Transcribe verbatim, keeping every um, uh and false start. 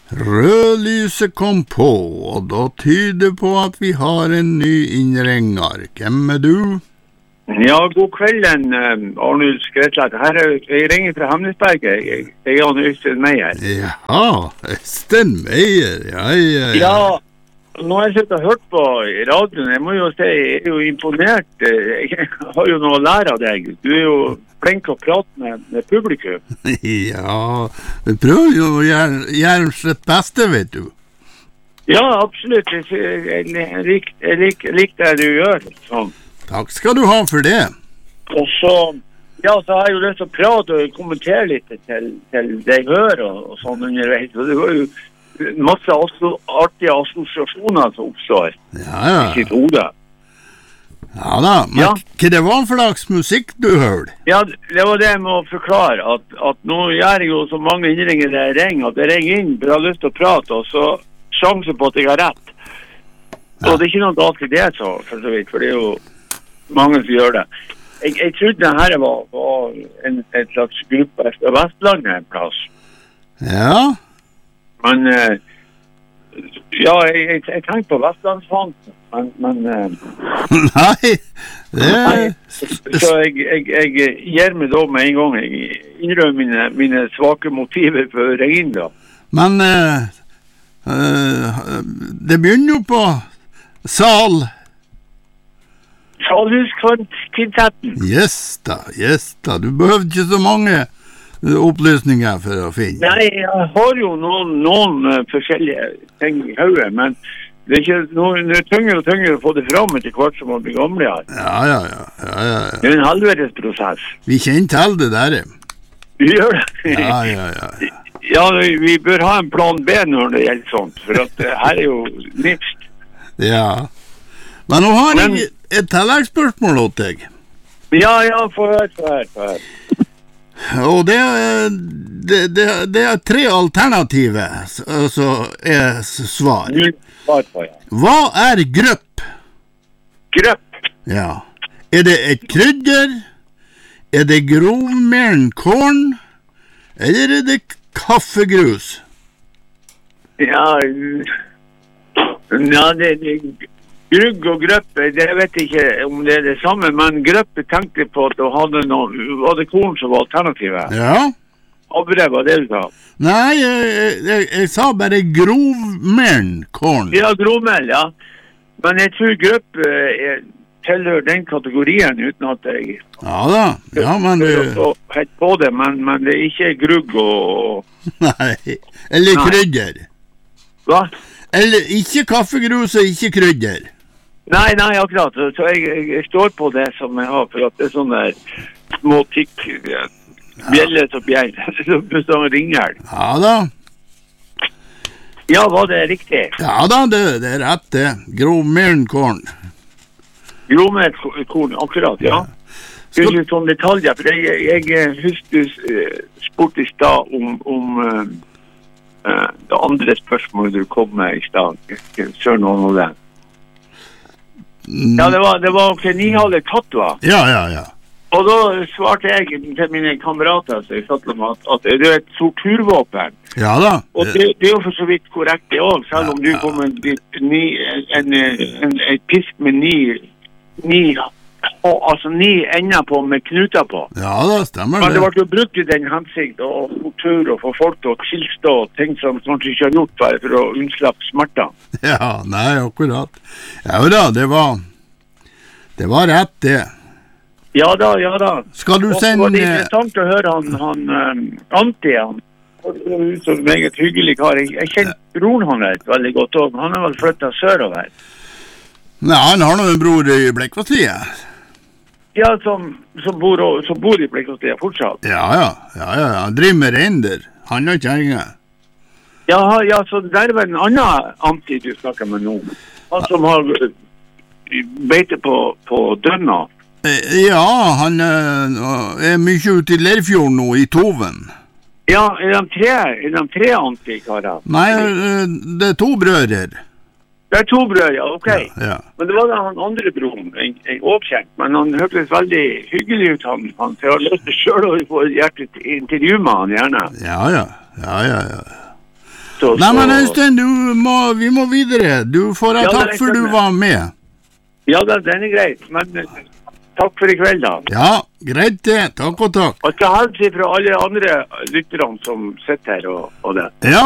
Rødlyset kom på, og da tyder på at vi har en ny innringer. Hvem er du? Ja, god kvelden, Arnulf Skretlat. Her er jeg ringer fra Hamnesberget. Jeg, jeg er Jan Øystein Meier. Ja, Øystein Meier, ja, ja, ja. Ja, nå har jeg sett og hørt på i radioen. Jeg må jo si, jeg er jo imponert. Jeg har jo noe å lære av deg. Du er jo flink å prate med, med publikum. Ja, vi prøver jo å gjøre, gjøre sitt beste, vet du. Ja, absolutt. Jeg, jeg, jeg liker jeg lik, lik det du gjør. Sånn. Takk skal du ha for det. Og så, ja, så har jeg jo lyst til å prate og kommentere litt til, til det jeg hører og, og sånn underveis. Og det var jo masse asso, artige assosiasjoner som oppstår ja, ja. i sitt hode. Ja da, men ja. Hva det var for slags musikk du hørte? Ja, det var det jeg må forklare, at, at nå gjør jeg jo så mange innringer der jeg ringer, at jeg ringer inn for å ha lyst til å prate, og så sjanse på at jeg har rett. Ja. Og det er ikke noe galt i det, så, for så vidt, for det er jo mange som gjør det. Jeg, jeg trodde det her var, var en, en slags gruppe fra Vestlandet en plass. Ja? Men, uh, ja, jeg, jeg, jeg tenker på Vestlandsfansen. Men, men uh, nei, det nei, så jeg, jeg, jeg gir meg da med en gang. Jeg innrømmer mine, mine svake motiver for å ringe inn da. Men uh, uh, det begynner jo på Sal. Salhuskvintetten. Yes da, yes da. Du behøver ikke så mange opplysninger for å finne. Nei, jeg har jo noen, noen uh, forskjellige ting i hodet, men det er ikke noe, det er tyngre og tyngre å få det fram etter hvert som man blir gamle her. Ja, ja, ja. ja, ja, ja. Det er en helvetes prosess. Vi kjenner til det der. Vi gjør det. Ja, ja, ja. Ja, vi bør ha en plan B når det gjelder sånt, for at det her er jo nipst. Ja. Men nå har Men, jeg et tilleggsspørsmål til deg. Ja, ja, få høre, få høre, få høre. Og det er, det, det, det er tre alternativer, altså er svar. Hva er grøpp? Grøpp? Ja. Er det et krydder? Er det grovmelen korn? Eller er det kaffegrus? Ja, ja det, det grugg og grøppe, det vet jeg ikke om det er det samme, men grøppe tenkte på at du hadde noe, var det korn som var alternativet? Ja. Abre, var det du sa? Nei, jeg, jeg, jeg sa bare grovmelen korn. Ja, grovmel, ja. Men jeg tror grøppe er, tilhører den kategorien uten at jeg... Ja da, ja, men du... Helt på det, men, men det er ikke grugg og... Nei, eller krydder. Hva? Eller ikke kaffegrus og ikke krydder. Nei, nei, akkurat. Så jeg, jeg, jeg står på det som jeg har, for at det er sånne små tikk, bjelle og bjell, som ringer. Ja da. Ja, var det riktig? Ja da, det, det er rett det. Grovmelkorn. Grovmelkorn, akkurat, ja. Det er litt sånn detaljer, for jeg, jeg, jeg husker uh, spurt i stad om, om uh, uh, det andre spørsmålet du kom med i stad. Sør noen av det. Ja, det var, det var Kenihale Tatwa. Ja, ja, ja. Og da svarte jeg til mine kamerater så jeg satt med at, at det er et torturvåpen. Ja da. Og det, det er jo for så vidt korrekt det også, selv om du kom med en, en, en, en pisk med ni, ni, altså ni ender på med knuter på. Ja da, stemmer det. Men det ble jo brukt i den hensikt og tortur og for folk til å tilstå ting som kanskje ikke har gjort bare for å unnslappe smerter. Ja, nei, akkurat. Ja da, det var, det var rett det. Ja da, ja da. Skal du sende... Og det var interessant å høre han, han um, Antti, han. Så meget hyggelig kar. Jeg, jeg kjenner broren han vet veldig godt, og han har vel flyttet sørover. Nei, han har noen bror i Blekkvassliet. Ja, som, som, bor, som bor i Blekkvassliet fortsatt. Ja, ja, ja, ja, han driver med reinder. Han har kjerringer. Ja, ja, så det er vel en annen Antti du snakker med nå. Han som har beite på, på Dønna. Ja, han er mye ute i Leirfjorden nå, i Toven. Ja, er de tre, er de tre antikarer? Nei, det er to brødrer. Det er to brødre, ja, ok. Ja, ja. Men det var da han andre broren, en, en oppkjent, men han hørtes veldig hyggelig ut, han. Han har lyst til selv å få et hjertet intervju med han, gjerne. Ja, ja, ja, ja, ja. Så, Nei, men Øystein, du må, vi må videre. Du får ha ja, takk for du var med. Ja, den er greit, men takk for i kveld, da. Ja, greit det. Takk og takk. Og til helse fra alle andre lytterne som sitter her og, og det. Ja.